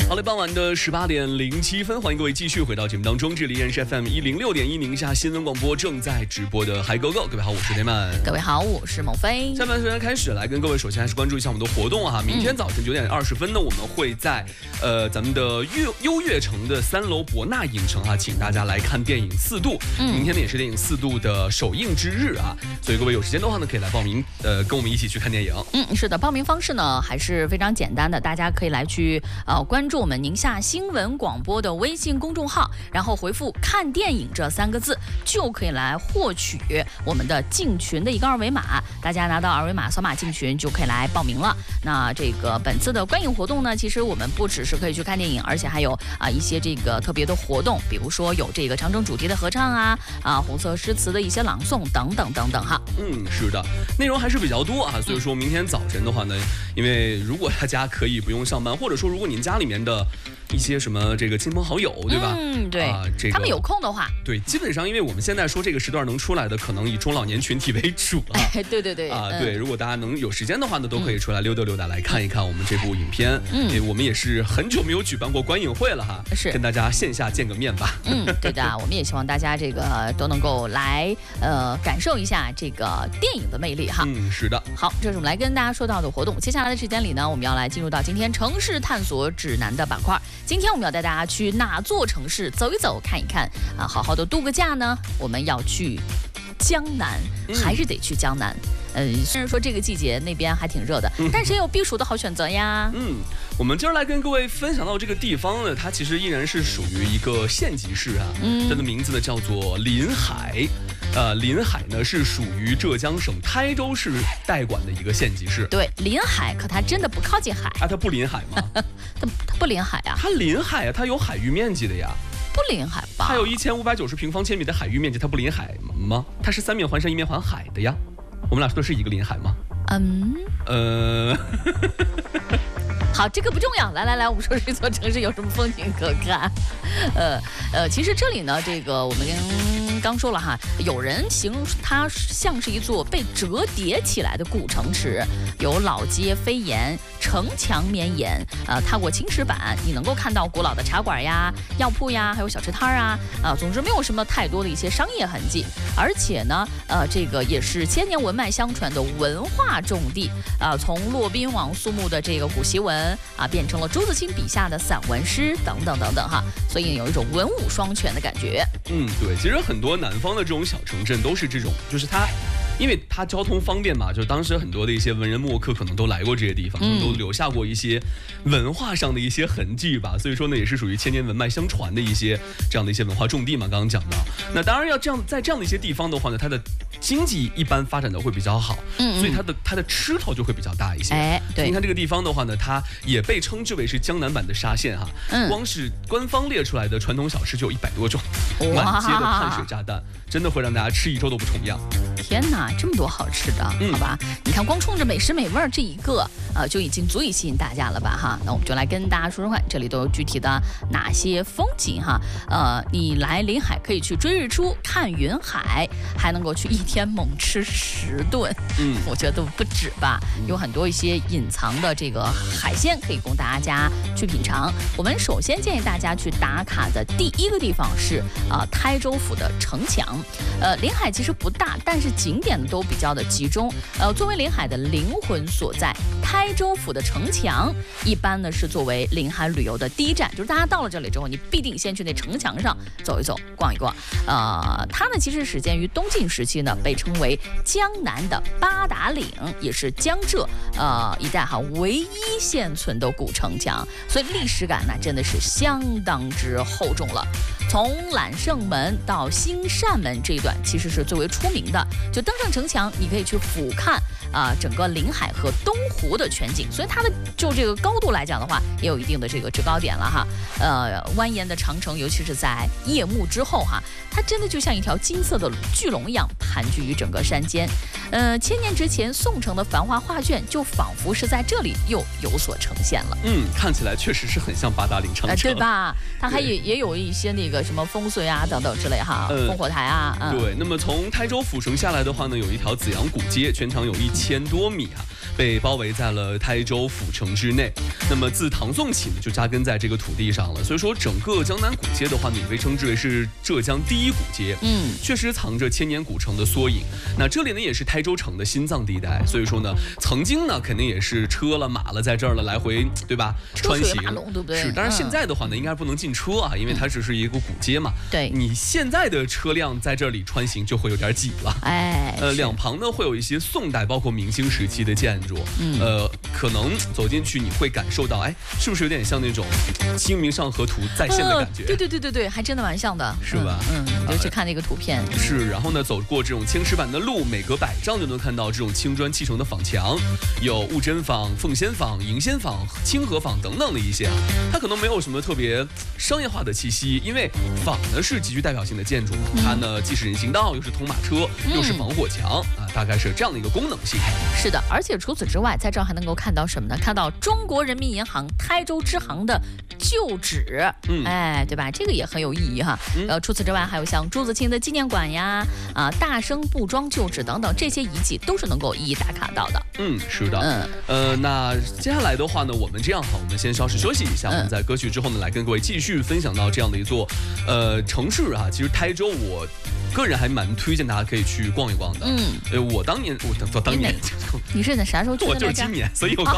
好嘞，傍晚的18:07，欢迎各位继续回到节目当中，这里依然是 FM 106.1宁夏新闻广播正在直播的嗨狗狗。各位好，我是雷曼。 各位好，我是孟非。 下半时间开始来跟各位，首先还是关注一下我们的活动哈。明天早晨9点20分呢，我们会在咱们的优越城的3楼博纳影城啊，请大家来看电影《4度》。明天呢也是电影《4度》的首映之日啊，所以各位有时间的话呢，可以来报名，跟我们一起去看电影。 是的，报名方式呢还是非常简单的，大家可以来去关注我们宁夏新闻广播的微信公众号，然后回复"看电影"这3个字，就可以来获取我们的进群的一个二维码。大家拿到二维码扫码进群就可以来报名了。那这个本次的观影活动呢，其实我们不只是可以去看电影，而且还有一些这个特别的活动，比如说有这个长征主题的合唱红色诗词的一些朗诵等等等等哈。 是的，内容还是比较多啊，所以说明天早晨的话呢，因为如果大家可以不用上班，或者说如果您家里面的一些什么这个亲朋好友，对吧？ 对，他们有空的话， 对，基本上因为我们现在说这个时段能出来的，可能以中老年群体为主啊。 对对，如果大家能有时间的话呢，都可以出来溜达溜达，来看一看我们这部影片。我们也是很久没有举办过观影会了哈， 是跟大家线下见个面吧。 对的，我们也希望大家这个都能够来感受一下这个电影的魅力哈。 是的。 好，这是我们来跟大家说到的活动。接下来的时间里呢，我们要来进入到今天城市探索指南的板块。今天我们要带大家去哪座城市走一走、看一看好好的度个假呢？我们要去江南，还是得去江南。虽然说这个季节那边还挺热的，但是也有避暑的好选择呀。 我们今儿来跟各位分享到这个地方呢，它其实依然是属于一个县级市啊，它的名字呢叫做临海。临海呢是属于浙江省台州市代管的一个县级市。对， 临海可它真的不靠近海啊？它不临海吗？ 它不临海啊？ 它临海啊，它有海域面积的呀。 不临海吧？ 它有1590平方千米的海域面积，它不临海吗？它是3面环山1面环海的呀。我们俩说的是一个临海吗？ 好，这个不重要。来，我们说这座城市有什么风景可看？其实这里呢，这个我们刚说了哈，有人形容它像是一座被折叠起来的古城池，有老街飞檐，城墙绵延，踏过青石板，你能够看到古老的茶馆呀、药铺呀，还有小吃摊总之没有什么太多的一些商业痕迹。而且呢，这个也是千年文脉相传的文化重地从骆宾王苏墓的这个古檄文变成了朱自清笔下的散文诗等等等等哈，所以有一种文武双全的感觉。 对，其实很多南方的这种小城镇都是这种，就是因为它交通方便嘛，就当时很多的一些文人墨客可能都来过这些地方，都留下过一些文化上的一些痕迹吧，所以说呢也是属于千年文脉相传的一些这样的一些文化重地嘛。刚刚讲到，那当然要在这样的一些地方的话呢，它的经济一般发展的会比较好，所以它的吃头就会比较大一些。 对， 你看这个地方的话呢，它也被称之为是江南版的沙县哈。光是官方列出来的传统小吃就有100多种，满街的碳水炸弹，真的会让大家吃1周都不重样。 天哪，这么多好吃的，好吧？你看，光冲着美食美味这一个，就已经足以吸引大家了吧？哈，那我们就来跟大家说说看，这里都有具体的哪些风景哈？你来临海可以去追日出、看云海，还能够去1天猛吃10顿，我觉得都不止吧？有很多一些隐藏的这个海鲜可以供大家去品尝。我们首先建议大家去打卡的第一个地方是台州府的城墙。临海其实不大，但是景点都比较的集中。作为临海的灵魂所在，台州府的城墙一般呢是作为临海旅游的第一站，就是大家到了这里之后，你必定先去那城墙上走一走、逛一逛。它呢其实始建于东晋时期呢，被称为江南的八达岭，也是江浙一带唯一现存的古城墙，所以历史感呢真的是相当之厚重了。从揽胜门到新善门这一段其实是最为出名的，就登上城墙，你可以去俯瞰整个临海和东湖的全景，所以它的就这个高度来讲的话，也有一定的这个制高点了哈。蜿蜒的长城，尤其是在夜幕之后哈，它真的就像一条金色的巨龙一样盘踞于整个山间。千年之前宋城的繁华画卷就仿佛是在这里又有所呈现了。 看起来确实是很像八达岭长城， 对吧？它还也有一些那个什么风水等等之类哈，烽火台对，那么从台州府城下来的话呢，有一条紫阳古街，全长有1000多米被包围在了台州府城之内。那么自唐宋起呢，就扎根在这个土地上了。所以说，整个江南古街的话呢，也被称之为是浙江第一古街。确实藏着千年古城的缩影。那这里呢，也是台州城的心脏地带。所以说呢，曾经呢，肯定也是车了马了在这儿了，来回对吧？穿行， 对不对？ 是，当然现在的话呢，应该不能进车啊，因为它只是一个古街嘛。 对， 你现在的车辆在这里穿行就会有点挤了。两旁呢会有一些宋代包括明清时期的建筑。可能走进去你会感受到，是不是有点像那种《清明上河图》再现的感觉？ 对，还真的蛮像的， 是吧？ 你就去看那个图片。 是，然后呢，走过这种青石板的路，每隔100丈就能看到这种青砖砌成的坊墙，有雾真坊、凤仙坊、迎仙坊、清河坊等等的一些。它可能没有什么特别商业化的气息，因为坊呢是极具代表性的建筑嘛，它呢既是人行道，又是通马车，又是防火墙大概是这样的一个功能性。 是的，而且除此之外，在这儿还能够看到什么呢？看到中国人民银行台州支行的旧址，对吧？这个也很有意义哈。除此之外，还有像朱自清的纪念馆呀，大生布庄旧址等等，这些遗迹都是能够一一打卡到的。 是的。那接下来的话呢，我们这样我们先稍事休息一下，我们在歌曲之后呢，来跟各位继续分享到这样的一座城市啊。其实台州我个人还蛮推荐大家可以去逛一逛的。我当年，你是在啥时候去的来着？ 我就是今年，所以我刚